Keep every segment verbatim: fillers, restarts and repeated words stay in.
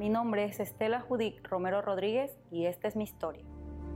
Mi nombre es Estela Judith Romero Rodríguez y esta es mi historia.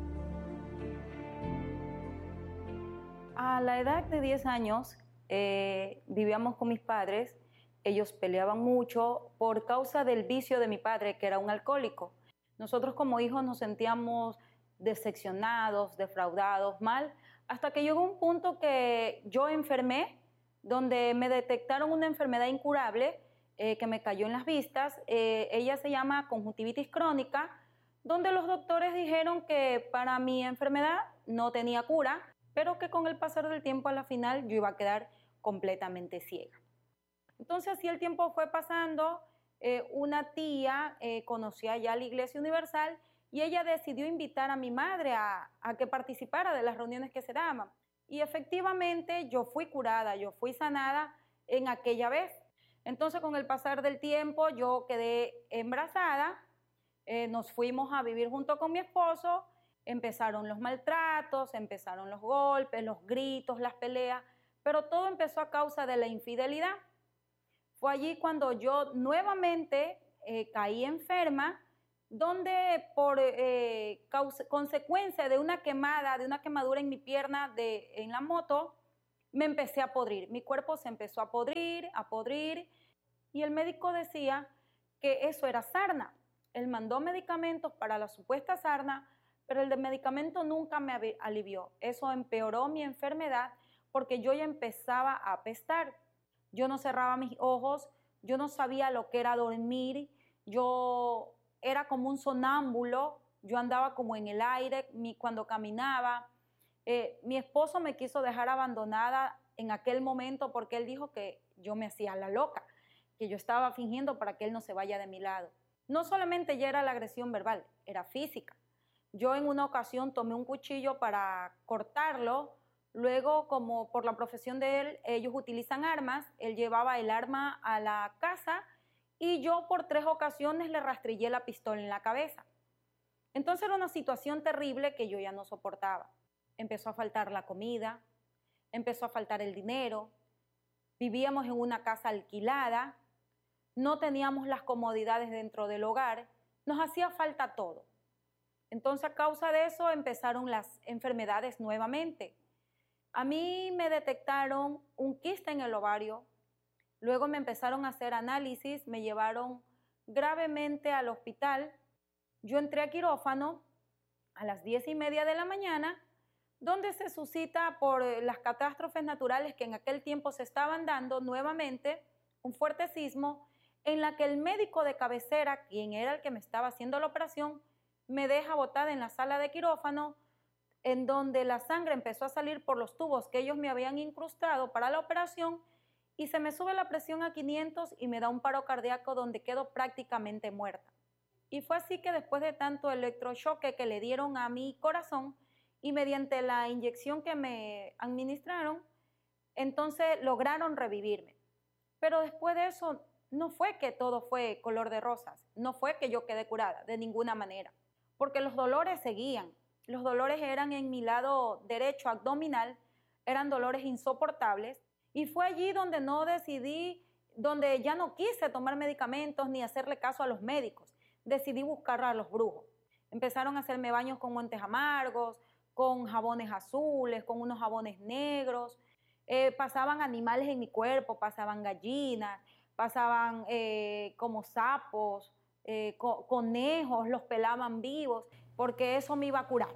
A la edad de diez años eh, vivíamos con mis padres. Ellos peleaban mucho por causa del vicio de mi padre, que era un alcohólico. Nosotros como hijos nos sentíamos decepcionados, defraudados, mal, hasta que llegó un punto que yo enfermé, donde me detectaron una enfermedad incurable eh, que me cayó en las vistas. Eh, ella se llama conjuntivitis crónica, donde los doctores dijeron que para mi enfermedad no tenía cura, pero que con el pasar del tiempo a la final yo iba a quedar completamente ciega. Entonces, así el tiempo fue pasando, eh, una tía eh, conocía ya la Iglesia Universal y ella decidió invitar a mi madre a, a que participara de las reuniones que se daban. Y efectivamente yo fui curada, yo fui sanada en aquella vez. Entonces, con el pasar del tiempo yo quedé embarazada, eh, nos fuimos a vivir junto con mi esposo, empezaron los maltratos, empezaron los golpes, los gritos, las peleas, pero todo empezó a causa de la infidelidad. Fue allí cuando yo nuevamente eh, caí enferma, donde por eh, causa, consecuencia de una quemada, de una quemadura en mi pierna de, en la moto, me empecé a podrir. Mi cuerpo se empezó a podrir, a podrir, y el médico decía que eso era sarna. Él mandó medicamentos para la supuesta sarna, pero el de medicamento nunca me alivió. Eso empeoró mi enfermedad porque yo ya empezaba a apestar. Yo no cerraba mis ojos, yo no sabía lo que era dormir, yo era como un sonámbulo, yo andaba como en el aire mi, cuando caminaba. Eh, mi esposo me quiso dejar abandonada en aquel momento porque él dijo que yo me hacía la loca, que yo estaba fingiendo para que él no se vaya de mi lado. No solamente ya era la agresión verbal, era física. Yo en una ocasión tomé un cuchillo para cortarlo. Luego, como por la profesión de él, ellos utilizan armas, él llevaba el arma a la casa y yo por tres ocasiones le rastrillé la pistola en la cabeza. Entonces era una situación terrible que yo ya no soportaba. Empezó a faltar la comida, empezó a faltar el dinero, vivíamos en una casa alquilada, no teníamos las comodidades dentro del hogar, nos hacía falta todo. Entonces a causa de eso empezaron las enfermedades nuevamente. A mí me detectaron un quiste en el ovario, luego me empezaron a hacer análisis, me llevaron gravemente al hospital. Yo entré a quirófano a las diez y media de la mañana, donde se suscita por las catástrofes naturales que en aquel tiempo se estaban dando nuevamente, un fuerte sismo, en la que el médico de cabecera, quien era el que me estaba haciendo la operación, me deja botada en la sala de quirófano, en donde la sangre empezó a salir por los tubos que ellos me habían incrustado para la operación y se me sube la presión a quinientos y me da un paro cardíaco donde quedo prácticamente muerta. Y fue así que después de tanto electrochoque que le dieron a mi corazón y mediante la inyección que me administraron, entonces lograron revivirme. Pero después de eso no fue que todo fue color de rosas, no fue que yo quedé curada de ninguna manera, porque los dolores seguían. Los dolores eran en mi lado derecho abdominal, eran dolores insoportables y fue allí donde no decidí, donde ya no quise tomar medicamentos ni hacerle caso a los médicos. Decidí buscar a los brujos. Empezaron a hacerme baños con montes amargos, con jabones azules, con unos jabones negros. Eh, pasaban animales en mi cuerpo, pasaban gallinas, pasaban eh, como sapos, eh, co conejos, los pelaban vivos, porque eso me iba a curar.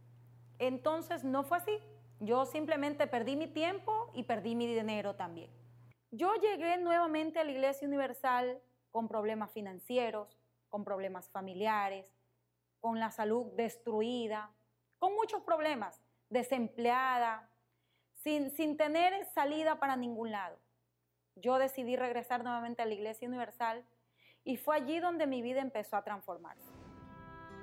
Entonces no fue así. Yo simplemente perdí mi tiempo y perdí mi dinero también. Yo llegué nuevamente a la Iglesia Universal con problemas financieros, con problemas familiares, con la salud destruida, con muchos problemas, desempleada, sin, sin tener salida para ningún lado. Yo decidí regresar nuevamente a la Iglesia Universal y fue allí donde mi vida empezó a transformarse.